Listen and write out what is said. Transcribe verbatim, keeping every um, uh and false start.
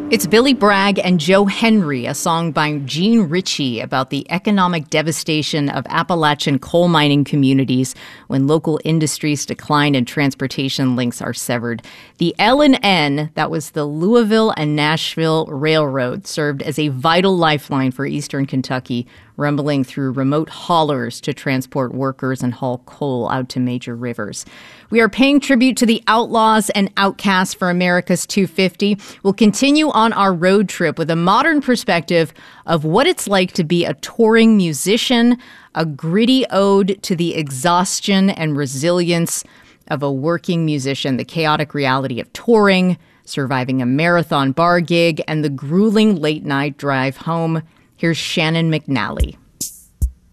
It's Billy Bragg and Joe Henry, a song by Gene Ritchie about the economic devastation of Appalachian coal mining communities when local industries decline and transportation links are severed. The L and N, that was the Louisville and Nashville Railroad, served as a vital lifeline for eastern Kentucky, rumbling through remote haulers to transport workers and haul coal out to major rivers. We are paying tribute to the outlaws and outcasts for America's two fifty. We'll continue on our road trip with a modern perspective of what it's like to be a touring musician, a gritty ode to the exhaustion and resilience of a working musician, the chaotic reality of touring, surviving a marathon bar gig, and the grueling late-night drive home. Here's Shannon McNally.